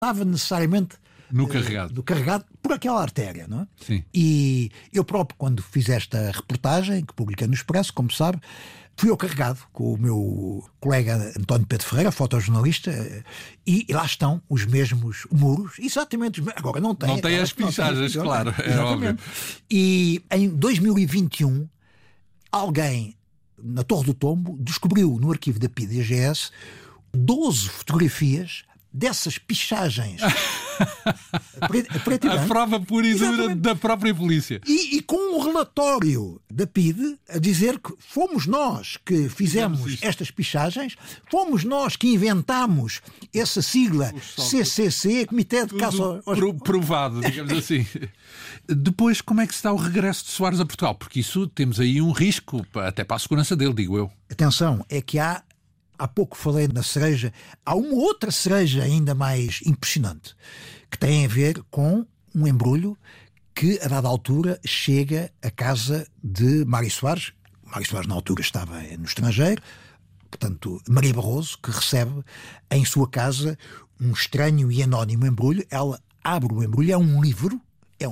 estava necessariamente no carregado por aquela artéria, não é? Sim. E eu próprio, quando fiz esta reportagem, que publiquei no Expresso, como sabe, fui eu carregado com o meu colega António Pedro Ferreira, fotojornalista, e lá estão os mesmos muros, exatamente os mesmos. Agora não tem as pichagens, claro, é óbvio. E em 2021, alguém na Torre do Tombo descobriu no arquivo da PIDE-DGS 12 fotografias dessas pichagens. A prova pura e dura da própria polícia. E com um relatório da PIDE a dizer que fomos nós que fizemos estas pichagens, fomos nós que inventámos essa sigla CCC, Comitê de Caça aos... Provado, digamos assim. Depois, como é que se dá o regresso de Soares a Portugal? Porque isso temos aí um risco, até para a segurança dele, digo eu. Atenção, é que há pouco falei na cereja, há uma outra cereja ainda mais impressionante, que tem a ver com um embrulho que, a dada altura, chega à casa de Mário Soares. Mário Soares, na altura, estava no estrangeiro, portanto, Maria Barroso, que recebe em sua casa um estranho e anónimo embrulho. Ela abre o embrulho, é um livro,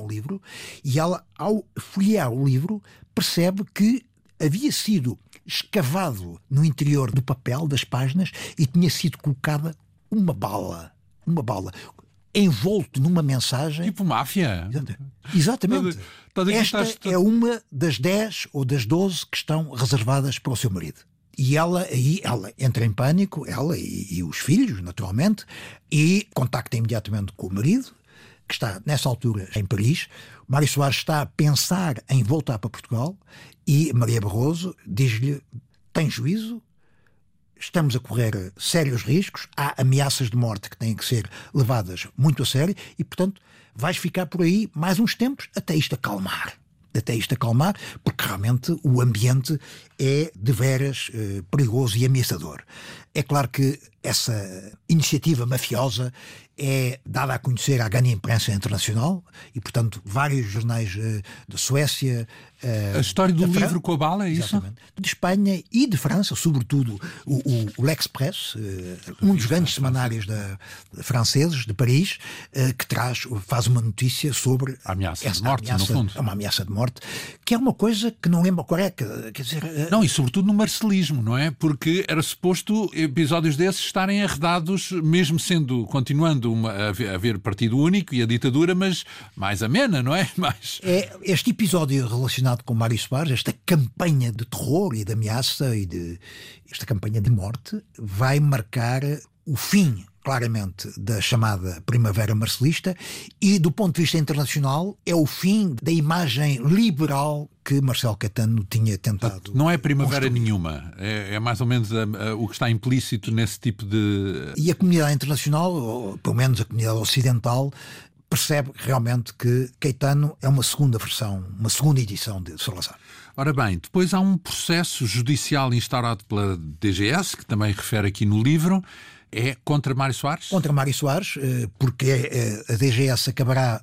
e ela, ao folhear o livro, percebe que havia sido escavado no interior do papel, das páginas, e tinha sido colocada uma bala, envolto numa mensagem. Tipo máfia. Exatamente. Esta é uma das 10 ou das 12 que estão reservadas para o seu marido. E ela entra em pânico, ela e os filhos, naturalmente, e contacta imediatamente com o marido, que está nessa altura em Paris. Mário Soares está a pensar em voltar para Portugal e Maria Barroso diz-lhe: tem juízo, estamos a correr sérios riscos, há ameaças de morte que têm que ser levadas muito a sério e, portanto, vais ficar por aí mais uns tempos até isto acalmar, porque realmente o ambiente é deveras perigoso e ameaçador. É claro que essa iniciativa mafiosa é dada a conhecer à grande imprensa internacional e, portanto, vários jornais da Suécia... a história do livro com a bala, é isso? Exatamente. De Espanha e de França, sobretudo o L'Express, um dos grandes semanários franceses, de Paris, que faz uma notícia sobre... A ameaça de morte, no fundo. É uma ameaça de morte, que é uma coisa que não lembro qual é, quer dizer... Não, e sobretudo no marcelismo, não é? Porque era suposto episódios desses estarem arredados, mesmo continuando a haver partido único e a ditadura, mas mais amena, não é? Este episódio relacionado com Mário Soares, esta campanha de terror e de ameaça esta campanha de morte, vai marcar o fim, claramente, da chamada Primavera Marcelista e, do ponto de vista internacional, é o fim da imagem liberal que Marcelo Caetano tinha tentado. Não é primavera construir. Nenhuma, é mais ou menos o que está implícito nesse tipo de... E a comunidade internacional, ou pelo menos a comunidade ocidental, percebe realmente que Caetano é uma segunda versão, uma segunda edição de Salazar. Ora bem, depois há um processo judicial instaurado pela DGS, que também refere aqui no livro. É contra Mário Soares? Contra Mário Soares, porque a DGS acabará...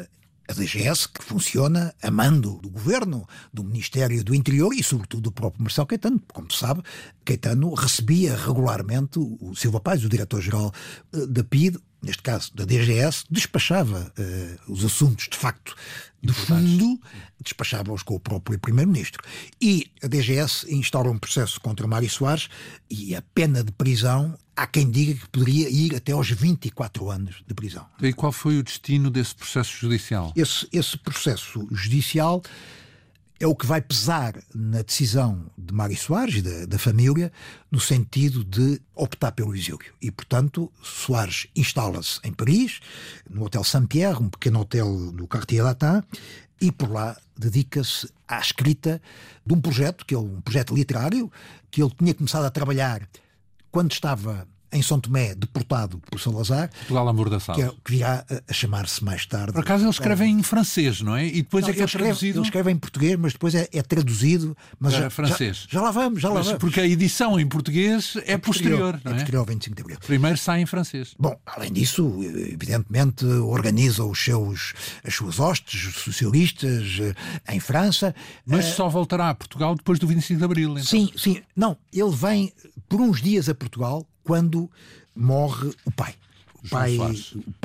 A DGS, que funciona a mando do Governo, do Ministério do Interior e, sobretudo, do próprio Marcelo Caetano. Como se sabe, Caetano recebia regularmente o Silva Paz, o diretor-geral da PIDE, neste caso da DGS, despachava os assuntos, de facto, de fundo, despachava-os com o próprio Primeiro-Ministro. E a DGS instaura um processo contra Mário Soares e a pena de prisão, há quem diga que poderia ir até aos 24 anos de prisão. E qual foi o destino desse processo judicial? Esse processo judicial é o que vai pesar na decisão de Mário Soares e da família, no sentido de optar pelo exílio. E, portanto, Soares instala-se em Paris, no Hotel Saint-Pierre, um pequeno hotel no Quartier Latin, e por lá dedica-se à escrita de um projeto, um projeto literário, que ele tinha começado a trabalhar quando estava em São Tomé, deportado por Salazar, Portugal amordaçado, que virá a chamar-se mais tarde. Por acaso ele escreve em francês, não é? E depois é que é traduzido. Ele escreve em português, mas depois é traduzido. Mas para francês. Já lá vamos. Porque a edição em português é posterior, não é? É posterior ao 25 de Abril. Primeiro sai em francês. Bom, além disso, evidentemente, organiza as suas hostes socialistas em França. Mas só voltará a Portugal depois do 25 de Abril, então. Sim. Não, ele vem por uns dias a Portugal quando morre o pai. pai